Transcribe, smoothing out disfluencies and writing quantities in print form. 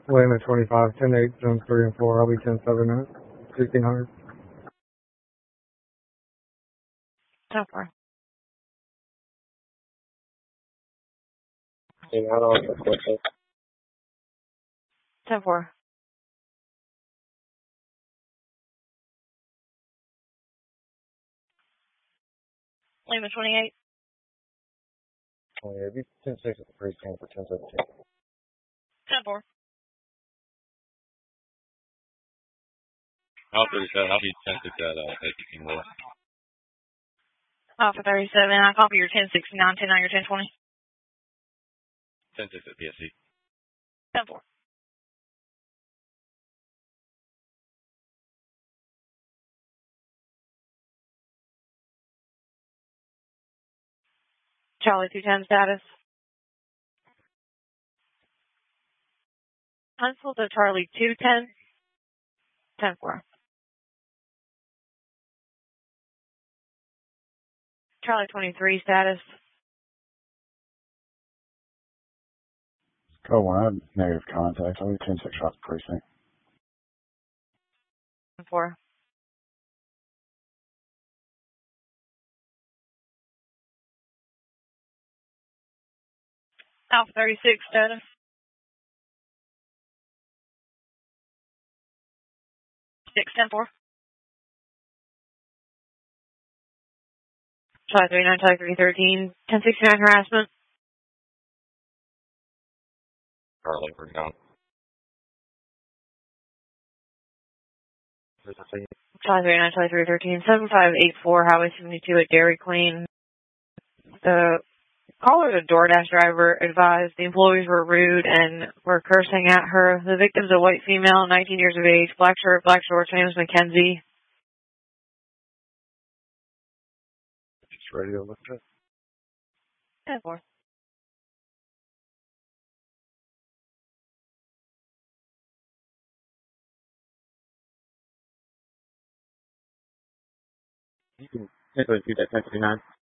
Lima 25, 10-8, zones 3 and 4. I'll be 10-7 minutes. 1600. 10-4. Yeah, I don't know what's 10-4. Lima 28. Oh, yeah, it'd be 10-6 at the precinct for 10-17. 10-4. Alpha 37, I'll be 10-6 at 18 Willow. Alpha 37, I copy your 1069, 10 on your 1020. 10-6 at PSC. 10-4. Charlie 210 status. Pencil to Charlie 210. 10-4. Charlie 23 status. Code 1, I have negative contact. I'll be 10-6 off the precinct. 10-4. Alpha 36 status. 6-10-4. Charlie 39, Charlie 313. 1069 harassment. Charlie, we're down. Charlie 39, Charlie 313. 7584 Highway 72 at Dairy Queen. The caller, the DoorDash driver, advised the employees were rude and were cursing at her. The victim's a white female, 19 years of age, black shirt, black shorts. Her name is Mackenzie. Just radio look at. 10-4. You can definitely do that 10-59.